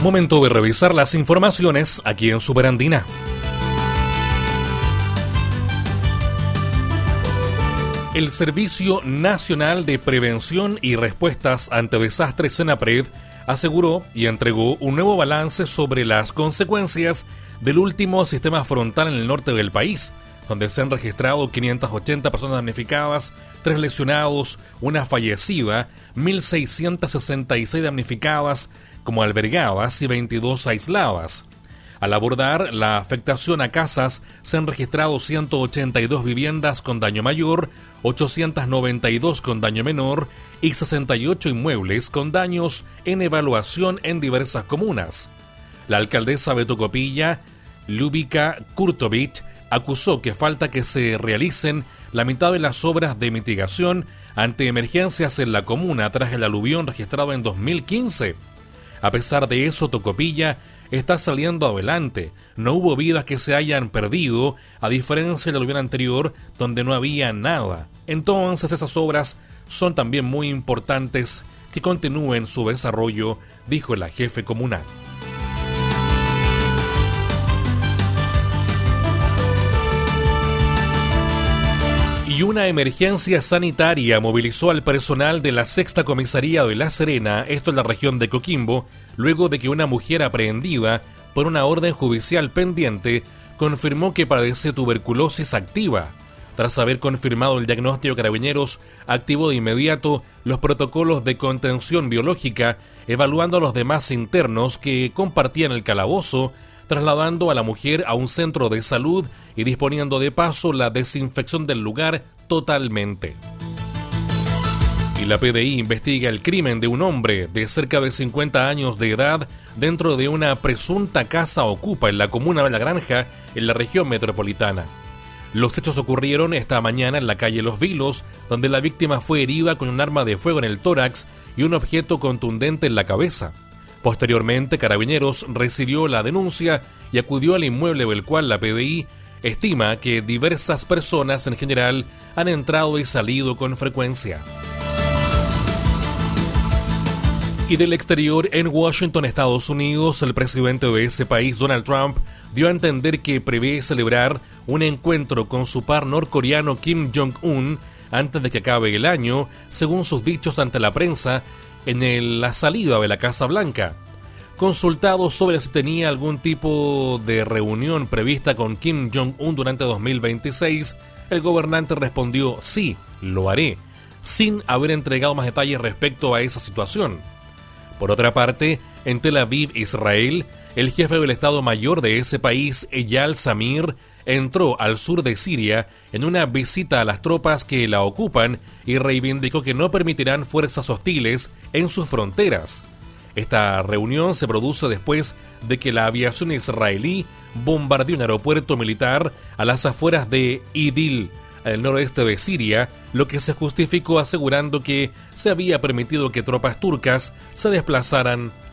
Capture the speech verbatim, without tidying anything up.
Momento de revisar las informaciones aquí en Superandina. El Servicio Nacional de Prevención y Respuestas ante Desastres, SENAPRED, aseguró y entregó un nuevo balance sobre las consecuencias del último sistema frontal en el norte del país, donde se han registrado quinientas ochenta personas damnificadas, tres lesionados, una fallecida, mil seiscientas sesenta y seis damnificadas como albergadas y veintidós aisladas. Al abordar la afectación a casas, se han registrado ciento ochenta y dos viviendas con daño mayor, ochocientos noventa y dos con daño menor y sesenta y ocho inmuebles con daños en evaluación en diversas comunas. La alcaldesa de Tocopilla, Ljubica Kurtovic, acusó que falta que se realicen la mitad de las obras de mitigación ante emergencias en la comuna tras el aluvión registrado en dos mil quince. A pesar de eso, Tocopilla está saliendo adelante. No hubo vidas que se hayan perdido, a diferencia del aluvión anterior, donde no había nada. Entonces, esas obras son también muy importantes que continúen su desarrollo, dijo la jefe comunal. Y una emergencia sanitaria movilizó al personal de la Sexta Comisaría de La Serena, esto en la región de Coquimbo, luego de que una mujer aprehendida por una orden judicial pendiente confirmó que padece tuberculosis activa. Tras haber confirmado el diagnóstico, Carabineros activó de inmediato los protocolos de contención biológica, evaluando a los demás internos que compartían el calabozo, trasladando a la mujer a un centro de salud y disponiendo de paso la desinfección del lugar totalmente. Y la P D I investiga el crimen de un hombre de cerca de cincuenta años de edad dentro de una presunta casa ocupa en la comuna de La Granja, en la región metropolitana. Los hechos ocurrieron esta mañana en la calle Los Vilos, donde la víctima fue herida con un arma de fuego en el tórax y un objeto contundente en la cabeza. Posteriormente, Carabineros recibió la denuncia y acudió al inmueble del cual la P D I estima que diversas personas en general han entrado y salido con frecuencia. Y del exterior, en Washington, Estados Unidos, el presidente de ese país, Donald Trump, dio a entender que prevé celebrar un encuentro con su par norcoreano Kim Jong-un antes de que acabe el año, según sus dichos ante la prensa, en el, la salida de la Casa Blanca. Consultado sobre si tenía algún tipo de reunión prevista con Kim Jong-un durante dos mil veintiséis, el gobernante respondió: sí, lo haré, sin haber entregado más detalles respecto a esa situación. Por otra parte, en Tel Aviv, Israel, el jefe del Estado Mayor de ese país, Eyal Zamir, entró al sur de Siria en una visita a las tropas que la ocupan y reivindicó que no permitirán fuerzas hostiles en sus fronteras. Esta reunión se produce después de que la aviación israelí bombardeó un aeropuerto militar a las afueras de Idil, al noroeste de Siria, lo que se justificó asegurando que se había permitido que tropas turcas se desplazaran